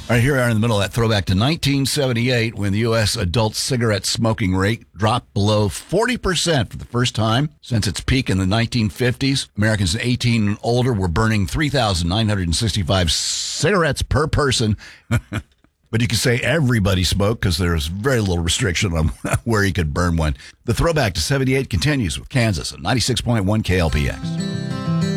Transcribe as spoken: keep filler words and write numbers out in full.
All right, here we are in the middle of that throwback to nineteen seventy-eight when the U S adult cigarette smoking rate dropped below forty percent for the first time since its peak in the nineteen fifties. Americans eighteen and older were burning three thousand nine hundred sixty-five cigarettes per person. But you could say everybody smoked because there was very little restriction on where you could burn one. The throwback to seventy-eight continues with Kansas at ninety-six point one K L P X.